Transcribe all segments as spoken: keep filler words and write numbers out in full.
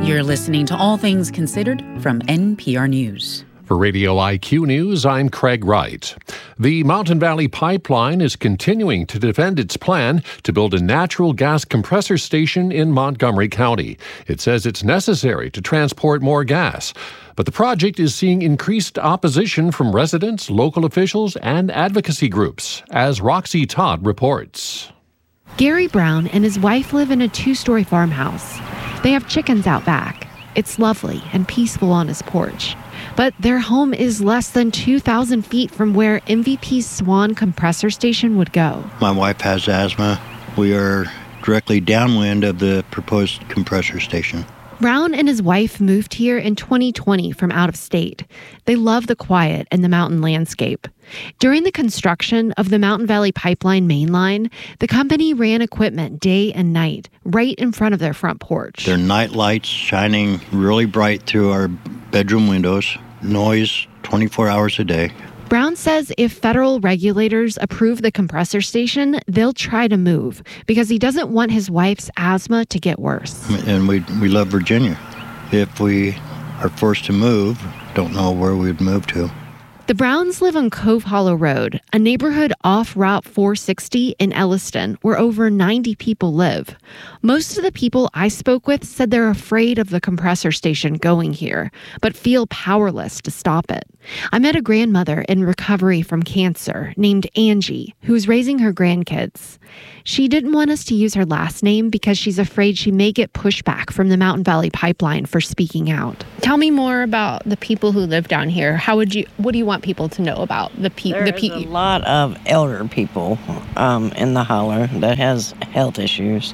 You're listening to All Things Considered from N P R News. For Radio I Q News, I'm Craig Wright. The Mountain Valley Pipeline is continuing to defend its plan to build a natural gas compressor station in Montgomery County. It says it's necessary to transport more gas. But the project is seeing increased opposition from residents, local officials, and advocacy groups, as Roxy Todd reports. Gary Brown and his wife live in a two-story farmhouse. They have chickens out back. It's lovely and peaceful on his porch. But their home is less than two thousand feet from where M V P's Swan compressor station would go. My wife has asthma. We are directly downwind of the proposed compressor station. Brown and his wife moved here in twenty twenty from out of state. They love the quiet and the mountain landscape. During the construction of the Mountain Valley Pipeline mainline, the company ran equipment day and night right in front of their front porch. There are night lights shining really bright through our bedroom windows. Noise twenty-four hours a day. Brown says if federal regulators approve the compressor station, they'll try to move because he doesn't want his wife's asthma to get worse. And we we love Virginia. If we are forced to move, don't know where we'd move to. The Browns live on Cove Hollow Road, a neighborhood off Route four sixty in Elliston, where over ninety people live. Most of the people I spoke with said they're afraid of the compressor station going here, but feel powerless to stop it. I met a grandmother in recovery from cancer named Angie, who's raising her grandkids. She didn't want us to use her last name because she's afraid she may get pushback from the Mountain Valley Pipeline for speaking out. Tell me more about the people who live down here. How would you? What do you want people to know about the people? There's the pe- a lot of elder people um, in the holler that has health issues,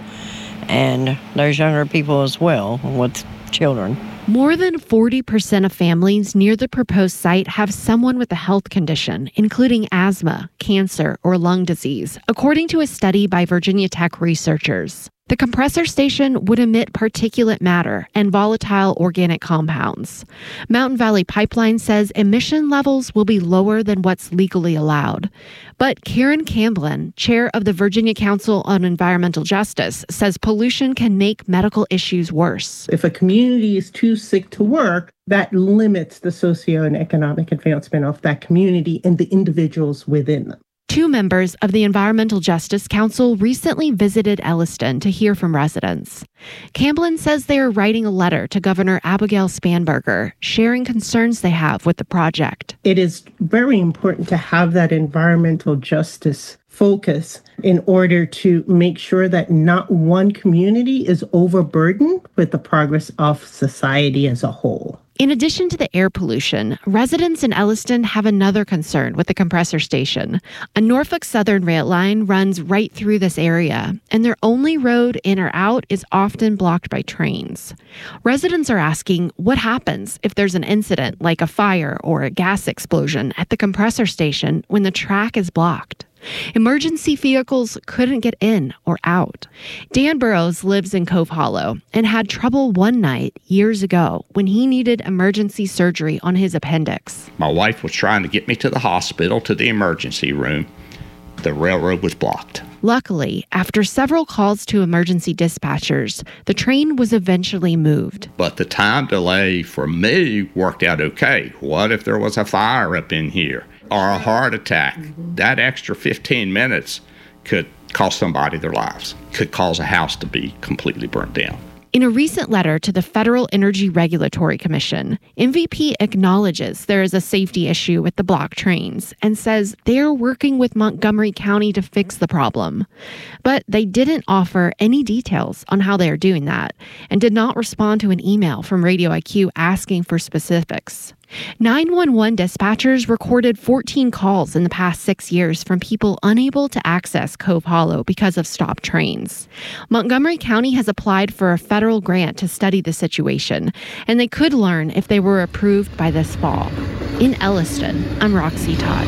and there's younger people as well with children. More than forty percent of families near the proposed site have someone with a health condition, including asthma, cancer, or lung disease, according to a study by Virginia Tech researchers. The compressor station would emit particulate matter and volatile organic compounds. Mountain Valley Pipeline says emission levels will be lower than what's legally allowed. But Karen Camblin, chair of the Virginia Council on Environmental Justice, says pollution can make medical issues worse. If a community is too sick to work, that limits the socio and economic advancement of that community and the individuals within them. Two members of the Environmental Justice Council recently visited Elliston to hear from residents. Camblin says they are writing a letter to Governor Abigail Spanberger, sharing concerns they have with the project. It is very important to have that environmental justice focus in order to make sure that not one community is overburdened with the progress of society as a whole. In addition to the air pollution, residents in Elliston have another concern with the compressor station. A Norfolk Southern rail line runs right through this area, and their only road in or out is often blocked by trains. Residents are asking what happens if there's an incident like a fire or a gas explosion at the compressor station when the track is blocked. Emergency vehicles couldn't get in or out. Dan Burrows lives in Cove Hollow and had trouble one night years ago when he needed emergency surgery on his appendix. My wife was trying to get me to the hospital, to the emergency room. The railroad was blocked. Luckily, after several calls to emergency dispatchers, the train was eventually moved. But the time delay for me worked out okay. What if there was a fire up in here or a heart attack? Mm-hmm. That extra fifteen minutes could cost somebody their lives, could cause a house to be completely burnt down. In a recent letter to the Federal Energy Regulatory Commission, M V P acknowledges there is a safety issue with the block trains and says they are working with Montgomery County to fix the problem. But they didn't offer any details on how they are doing that and did not respond to an email from Radio I Q asking for specifics. nine one one dispatchers recorded fourteen calls in the past six years from people unable to access Cove Hollow because of stopped trains. Montgomery County has applied for a federal grant to study the situation, and they could learn if they were approved by this fall. In Elliston, I'm Roxy Todd.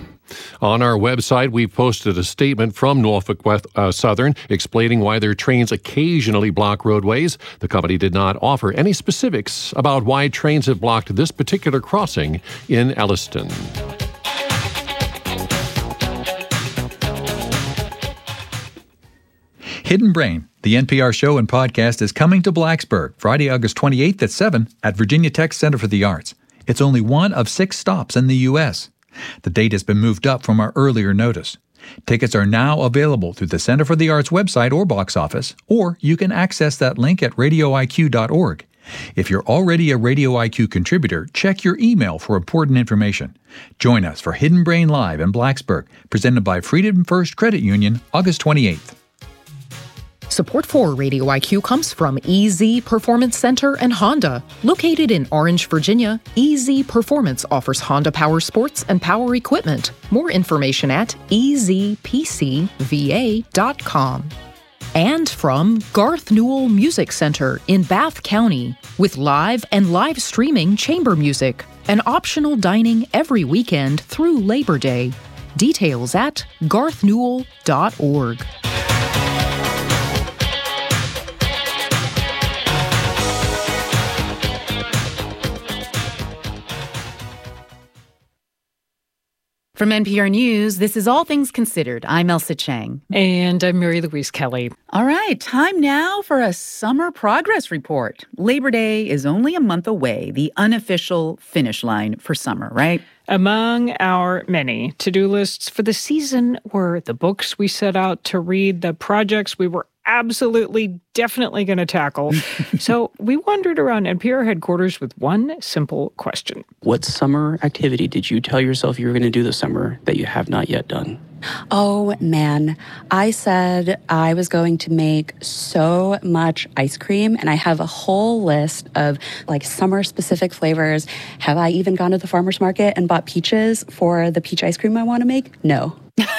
On our website, we've posted a statement from Norfolk uh, Southern explaining why their trains occasionally block roadways. The company did not offer any specifics about why trains have blocked this particular crossing in Elliston. Hidden Brain, the N P R show and podcast, is coming to Blacksburg Friday, August twenty-eighth at seven at Virginia Tech Center for the Arts. It's only one of six stops in the U S. The date has been moved up from our earlier notice. Tickets are now available through the Center for the Arts website or box office, or you can access that link at radio I Q dot org. If you're already a Radio I Q contributor, check your email for important information. Join us for Hidden Brain Live in Blacksburg, presented by Freedom First Credit Union, August twenty-eighth. Support for Radio I Q comes from E Z Performance Center and Honda. Located in Orange, Virginia, E Z Performance offers Honda power sports and power equipment. More information at e z p c v a dot com. And from Garth Newell Music Center in Bath County, with live and live streaming chamber music and optional dining every weekend through Labor Day. Details at garth newell dot org. From N P R News, this is All Things Considered. I'm Elsa Chang. And I'm Mary Louise Kelly. All right, time now for a summer progress report. Labor Day is only a month away, the unofficial finish line for summer, right? Among our many to-do lists for the season were the books we set out to read, the projects we were absolutely, definitely going to tackle. So we wandered around N P R headquarters with one simple question. What summer activity did you tell yourself you were going to do this summer that you have not yet done? Oh, man. I said I was going to make so much ice cream, and I have a whole list of, like, summer-specific flavors. Have I even gone to the farmer's market and bought peaches for the peach ice cream I want to make? No.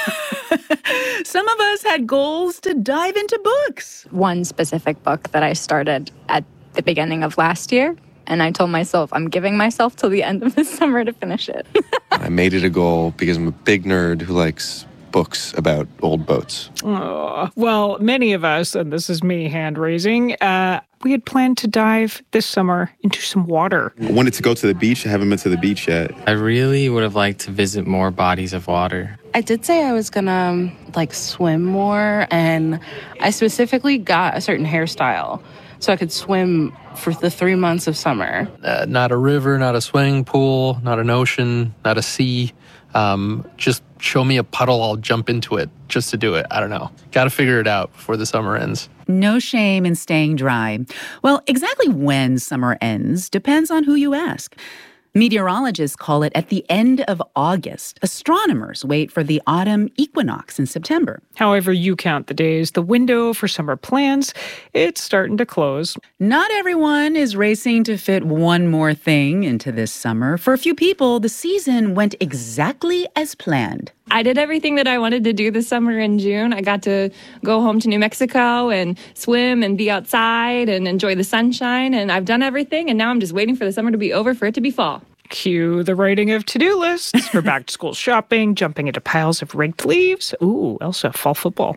Some of us had goals to dive into books. One specific book that I started at the beginning of last year, and I told myself I'm giving myself till the end of the summer to finish it. I made it a goal because I'm a big nerd who likes books about old boats. Oh, well, many of us, and this is me hand-raising, uh, we had planned to dive this summer into some water. I wanted to go to the beach. I haven't been to the beach yet. I really would have liked to visit more bodies of water. I did say I was gonna, like, swim more, and I specifically got a certain hairstyle so I could swim for the three months of summer. Uh, not a river, not a swimming pool, not an ocean, not a sea. Um, just show me a puddle, I'll jump into it just to do it. I don't know. Got to figure it out before the summer ends. No shame in staying dry. Well, exactly when summer ends depends on who you ask. Meteorologists call it at the end of August. Astronomers wait for the autumn equinox in September. However you count the days, the window for summer plans, it's starting to close. Not everyone is racing to fit one more thing into this summer. For a few people, the season went exactly as planned. I did everything that I wanted to do this summer in June. I got to go home to New Mexico and swim and be outside and enjoy the sunshine. And I've done everything, and now I'm just waiting for the summer to be over for it to be fall. Cue the writing of to-do lists for back-to-school shopping, jumping into piles of raked leaves. Ooh, Elsa, fall football.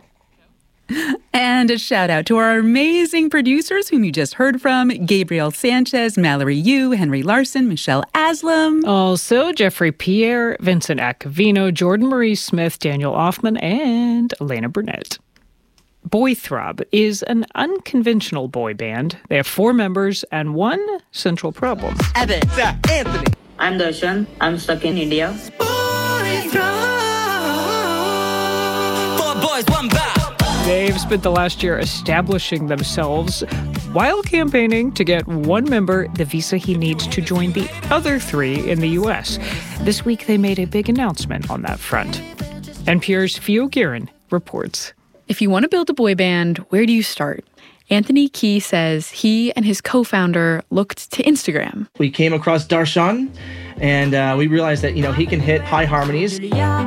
And a shout out to our amazing producers whom you just heard from, Gabriel Sanchez, Mallory Yu, Henry Larson, Michelle Aslam. Also, Jeffrey Pierre, Vincent Acavino, Jordan Marie Smith, Daniel Hoffman, and Elena Burnett. Boythrob is an unconventional boy band. They have four members and one central problem. Evan. Anthony. I'm Darshan. I'm stuck in India. Boythrob. Four boys, one bow. They've spent the last year establishing themselves while campaigning to get one member the visa he needs to join the other three in the U S. This week, they made a big announcement on that front. N P R's Fio Guerin reports. If you want to build a boy band, where do you start? Anthony Key says he and his co-founder looked to Instagram. We came across Darshan, and uh, we realized that, you know, he can hit high harmonies.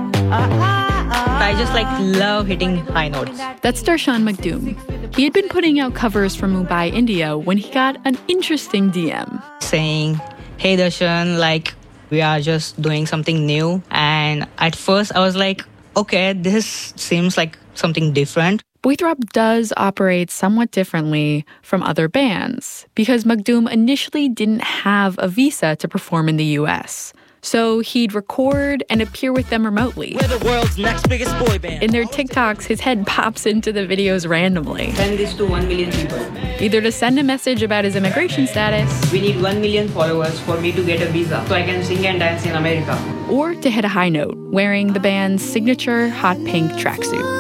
I just like love hitting high notes. That's Darshan Magdoum. He had been putting out covers from Mumbai, India, when he got an interesting D M. Saying, hey Darshan, like, we are just doing something new. And at first I was like, okay, this seems like something different. Boythrob does operate somewhat differently from other bands because Magdoum initially didn't have a visa to perform in the U S. So he'd record and appear with them remotely. We're the world's next biggest boy band. In their TikToks, his head pops into the videos randomly. Send this to one million people. Either to send a message about his immigration status. We need one million followers for me to get a visa so I can sing and dance in America. Or to hit a high note, wearing the band's signature hot pink tracksuit.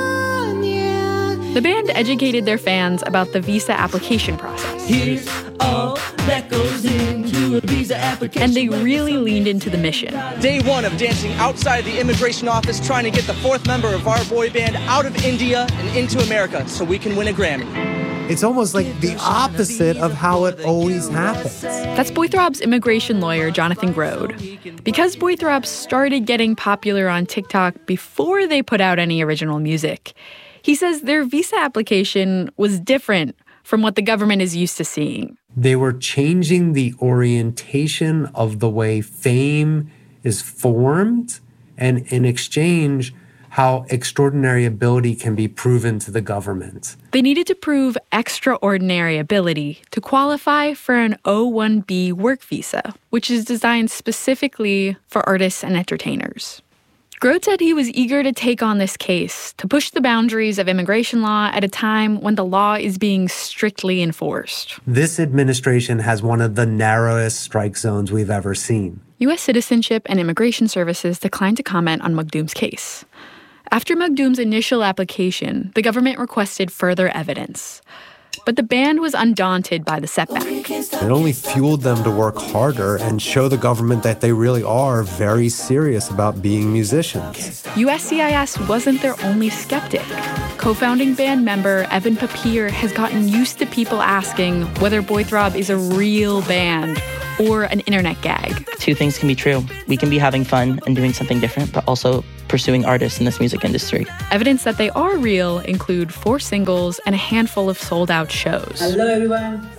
The band educated their fans about the visa application process. Here's all that goes into a visa application. And they really leaned into the mission. Day one of dancing outside the immigration office, trying to get the fourth member of our boy band out of India and into America so we can win a Grammy. It's almost like the opposite of how it always happens. That's Boythrob's immigration lawyer, Jonathan Grode. Because Boythrob started getting popular on TikTok before they put out any original music, he says their visa application was different from what the government is used to seeing. They were changing the orientation of the way fame is formed, and in exchange, how extraordinary ability can be proven to the government. They needed to prove extraordinary ability to qualify for an O one B work visa, which is designed specifically for artists and entertainers. Grode said he was eager to take on this case, to push the boundaries of immigration law at a time when the law is being strictly enforced. This administration has one of the narrowest strike zones we've ever seen. U S Citizenship and Immigration Services declined to comment on Makhdoom's case. After Makhdoom's initial application, the government requested further evidence. But the band was undaunted by the setback. It only fueled them to work harder and show the government that they really are very serious about being musicians. U S C I S wasn't their only skeptic. Co-founding band member Evan Papier has gotten used to people asking whether Boythrob is a real band or an internet gag. Two things can be true. We can be having fun and doing something different, but also pursuing artists in this music industry. Evidence that they are real include four singles and a handful of sold-out shows. Hello, everyone.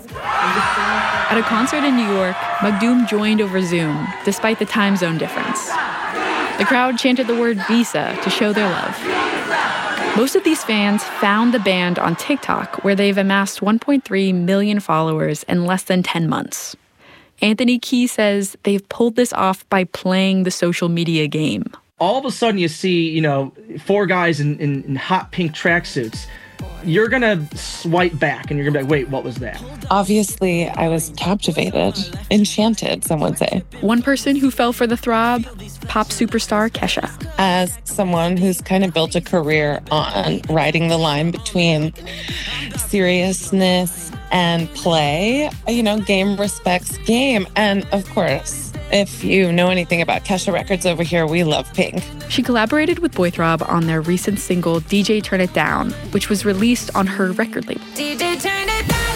At a concert in New York, Makhdoom joined over Zoom, despite the time zone difference. The crowd chanted the word visa to show their love. Most of these fans found the band on TikTok, where they've amassed one point three million followers in less than ten months. Anthony Key says they've pulled this off by playing the social media game. All of a sudden you see, you know, four guys in, in, in hot pink tracksuits. You're going to swipe back and you're going to be like, wait, what was that? Obviously, I was captivated, enchanted, some would say. One person who fell for the throb, pop superstar Kesha. As someone who's kind of built a career on riding the line between seriousness and play, you know, game respects game. And of course, if you know anything about Kesha Records over here, we love pink. She collaborated with Boythrob on their recent single, D J Turn It Down, which was released on her record label. D J Turn It Down.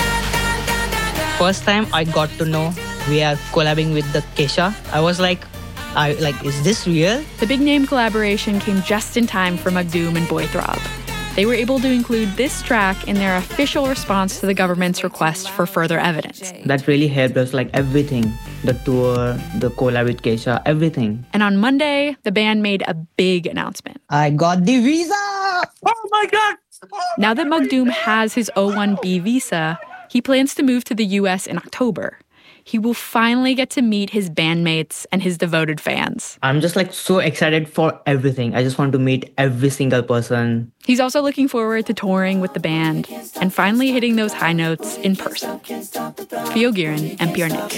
First time I got to know we are collabing with the Kesha, I was like, I like, is this real? The big name collaboration came just in time for Makhdoom and Boythrob. They were able to include this track in their official response to the government's request for further evidence. That really helped us, like everything. The tour, the collab with Kesha, everything. And on Monday, the band made a big announcement. I got the visa! Oh my God! Oh now that Makhdoom has his O one B visa, he plans to move to the U S in October. He will finally get to meet his bandmates and his devoted fans. I'm just like so excited for everything. I just want to meet every single person. He's also looking forward to touring with the band and finally hitting those high notes in person. Theo Giron, N P R News.